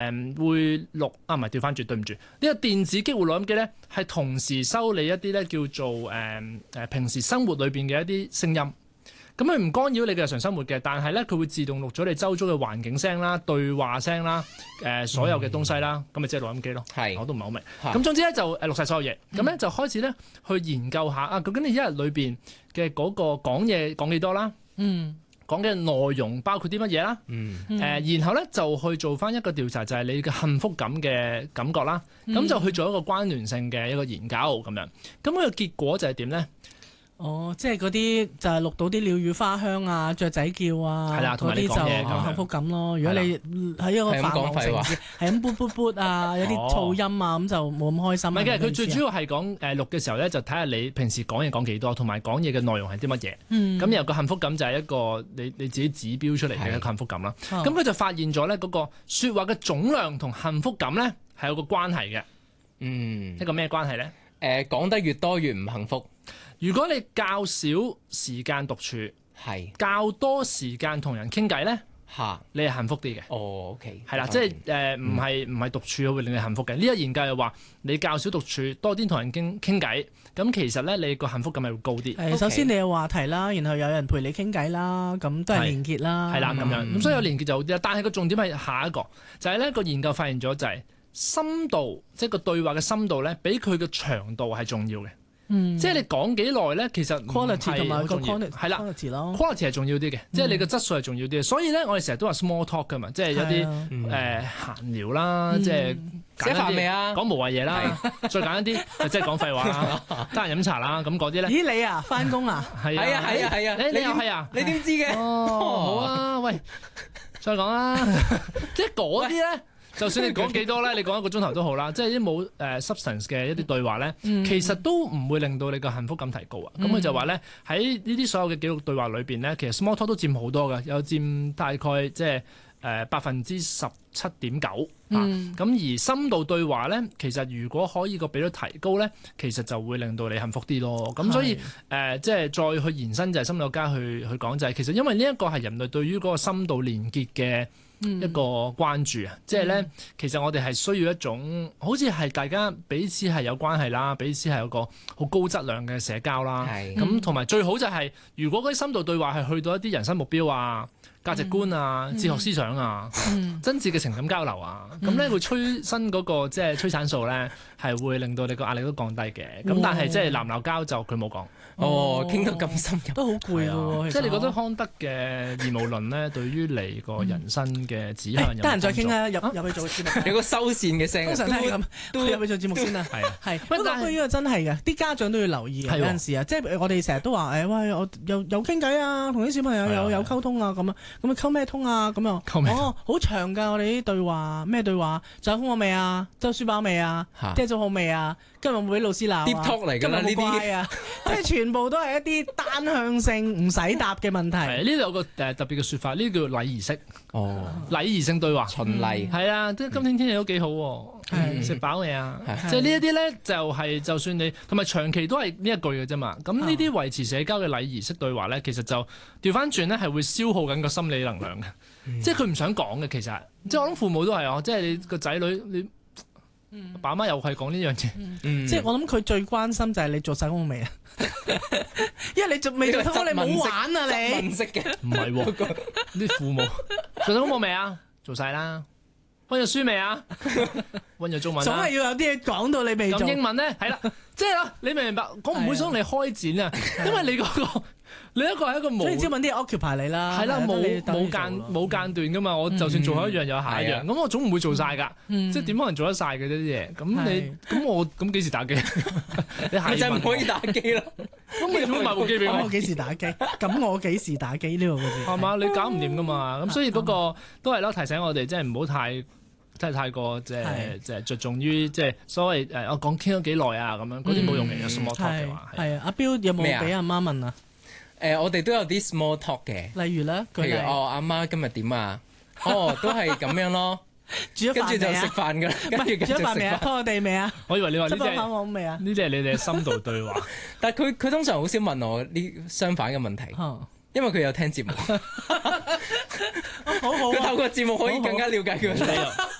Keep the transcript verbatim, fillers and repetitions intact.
誒會錄啊，唔係調翻轉，對唔住，呢、這個電子激活錄音機咧係同時收你一啲咧叫做誒誒、呃、平時生活裏邊嘅一啲聲音。咁佢唔干擾你嘅日常生活嘅，但係咧佢會自動錄咗你周遭嘅環境聲啦、對話聲啦、誒、呃、所有嘅東西啦，咁咪即係錄音機咯。係，我都唔係好明。咁總之咧就誒錄晒所有嘢，咁咧、嗯、就開始咧去研究下啊，究竟你一日裏邊嘅嗰個講嘢講幾多啦？嗯，講嘅內容包括啲乜嘢啦？嗯，誒、呃、然後咧就去做翻一個調查，就係、是、你嘅幸福感嘅感覺啦。咁、嗯、就去做一個關聯性嘅一個研究咁樣。咁、那個結果就係點咧？ 哦，即係嗰啲就係錄到啲鳥語花香啊、雀仔叫啊，嗰啲就幸福感咯。如果你喺一個繁忙城市，係咁啵啵啵啊，有啲噪音啊，咁就冇咁開心。唔係嘅，佢最主要係講誒錄嘅時候咧，就睇下你平時講嘢講幾多，同埋講嘢嘅內容係啲乜嘢。嗯，咁有個幸福感就係一個你你自己指標出嚟嘅一個幸福感啦。咁佢就發現咗咧，嗰個説話嘅總量同幸福感咧係有個關係嘅。嗯，一個咩關係咧？ 誒，講得越多越唔幸福。 如果你較少時間獨處，係是較多時間同人傾偈咧，嚇哈你係幸福啲嘅。 哦，OK， 係啦，即係誒唔係唔係獨處會令你幸福嘅。呢、這個研究又話你較少獨處，多啲同人傾傾偈，咁其實咧你個幸福感係會高啲。 係，首先你有話題啦，然後有人陪你傾偈啦，咁都係連結啦。 係啦，咁樣咁、嗯、所以有連結就好啲啦。但係個重點係下一個，就係咧個研究發現咗就係深度，即係個對話嘅深度咧，比佢嘅長度係重要嘅。嗯、即係你講幾耐咧，其實 quality 同埋個 quality 係啦 quality 咯 ，quality 係重要啲嘅，嗯、即係你個質素係重要啲嘅。所以咧，我哋成日都話 small talk 噶嘛，即係有啲誒閒聊啦，嗯、即係食飯未啊？ 講無謂嘢啦，再簡單啲就即係講廢話啦，得閒飲茶啦，咁嗰啲咧。 咦你啊，翻工啊？ 係啊係啊係啊！你你又係啊？ 你點知嘅？ 哦，好啊，喂，再講啦，即係嗰啲咧。就算你講幾多咧，你講一個鐘頭都好啦，即係啲冇誒 substance 嘅一啲對話咧，嗯、其實都唔會令到你個幸福感提高啊。咁佢、嗯、就話咧，喺呢啲所有嘅記錄對話裏邊咧，其實 small talk 都佔好多嘅，有佔大概即係誒百分之十七點九啊。咁、嗯、而深度對話咧，其實如果可以個比率提高咧，其實就會令到你幸福啲咯。咁所以誒是、呃，即係再去延伸就係心理學家去去講就係，其實因為呢一個係人類對於嗰個深度連結嘅一個關注啊，嗯、即係咧，其實我哋係需要一種，好似係大家彼此係有關係啦，彼此係有個好高質量嘅社交啦。咁同埋最好就係、是，如果嗰啲深度對話係去到一啲人生目標啊、價值觀啊、嗯、哲學思想啊、嗯、真摯嘅情感交流啊，咁咧、嗯、會催生嗰個即係催產素咧，係會令到你個壓力都降低嘅。咁、哦、但係即係鬧唔鬧交就佢冇講。 哦，傾得咁深入， 都好攰喎。 即係你覺得康德嘅義務論咧，對於你個人生嘅指向有冇幫助？ 得閒再傾啦，入入去做節目。 有個收線嘅聲， 通常都係咁，都入去做節目先啦。係啊，係。不過呢個真係嘅，啲家長都要留意嘅。有陣時啊，即係我哋成日都話誒，喂，我有有傾偈啊，同啲小朋友有有溝通啊，咁啊，咁啊溝咩通啊？咁啊，哦，好長㗎，我哋啲對話咩對話？仲有空咗未啊？執書包未啊？即係做好未啊？今日會唔會俾老師鬧啊？ Deep talk 嚟㗎啦，呢啲啊，即係全部都係一啲單向性唔使答嘅問題。 呢度有個誒特別嘅説法，呢啲叫禮儀式。哦，禮儀性對話，循例係啊，即係今天天氣都幾好喎，食飽未啊？即係呢一啲咧，就係就算你同埋長期都係呢一句嘅啫嘛。咁呢啲維持社交嘅禮儀式對話咧，其實就調翻轉咧，係會消耗緊個心理能量嘅。即係佢唔想講嘅，其實即係我諗父母都係啊，即係你個仔女你。嗯，爸媽又係講呢樣嘢， 嗯、即係我諗佢最關心就係你做晒功未啊？因為你做未做功你冇玩啊你？ 問識嘅唔係喎，啲父母做晒功課未啊？做晒啦，溫咗書未啊？溫咗中文啦。總係要有啲嘢講到你未做。 咁英文咧係啦，即係咯，你明唔明白？我唔會想你開展啊，因為你嗰、嗰個。你一個係一個冇， 所以只揾啲 occupy 你啦， 係啦，冇冇間冇間斷噶嘛。我就算做好一樣，有下一樣，咁我總唔會做晒㗎。即係點可能做得晒嘅呢啲嘢？咁你咁我咁幾時打機？你係就唔可以打機啦。 咁你點買部機俾我？ 我幾時打機？咁我幾時打機呢個字？ 係嘛？你搞唔掂㗎嘛？咁所以嗰個都係咯，提醒我哋即係唔好太即係太過即係即係着重於即係所謂誒我講傾咗幾耐啊咁樣嗰啲冇用嘅 small talk 嘅話。 係啊，阿標有冇俾阿媽問啊？ 誒、呃，我哋都有啲 small talk 嘅， 例如咧， 譬如哦，阿媽今日點啊？哦，都係咁樣咯， 煮咗飯未啊？ 跟住就食飯噶啦，跟住煮咗飯未啊？拖地未啊？ 我以為你話呢啲係未啊？ 呢啲係你哋嘅深度對話， 但係佢佢通常好少問我呢相反嘅問題，因為佢有聽節目， 好好， 佢透過節目可以更加了解佢。